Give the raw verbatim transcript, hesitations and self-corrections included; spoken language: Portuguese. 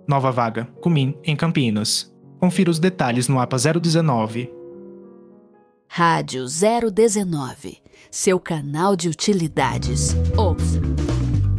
nova vaga, Cumim, em Campinas. Confira os detalhes no APA zero dezenove. Rádio zero dezenove, seu canal de utilidades. Ouça.